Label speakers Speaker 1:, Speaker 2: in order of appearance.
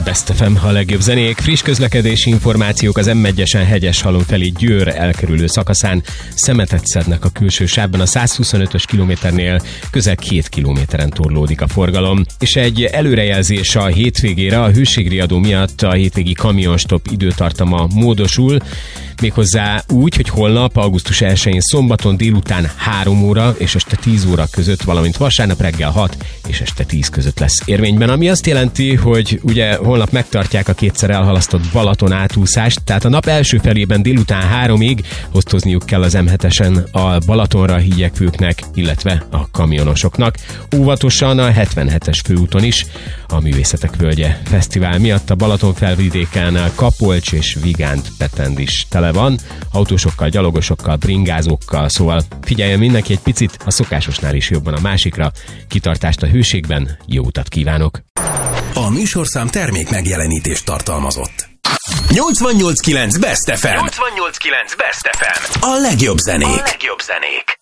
Speaker 1: Best FM, a legjobb zenék, friss közlekedési információk az M1-esen Hegyeshalom felé Győr elkerülő szakaszán szemetet szednek a külső sávban, a 125-ös kilométernél közel 2 kilométeren torlódik a forgalom. És egy előrejelzés a hétvégére, a hőségriadó miatt a hétvégi kamionstop időtartama módosul, méghozzá úgy, hogy holnap, augusztus 1-én szombaton délután 3 óra és este 10 óra között, valamint vasárnap reggel 6 és este 10 között lesz érvényben, ami azt jelenti, hogy ugye holnap megtartják a kétszer elhalasztott Balaton átúszást, tehát a nap első felében délután 3-ig osztozniuk kell az M7-esen a Balatonra igyekvőknek, illetve a kamionosoknak. Óvatosan a 77-es főúton is a Művészetek Völgye Fesztivál miatt a Balaton felvidéken Kapolcs és Vigánt Petend is tele van, autósokkal, gyalogosokkal, bringázókkal, szóval figyeljen mindenki egy picit, a szokásosnál is jobban a másikra. Kitartást a hőségben, jó utat kívánok!
Speaker 2: A műsorszám termék megjelenítést tartalmazott. 88.9 Best FM. 88.9 Best FM. A legjobb zenék.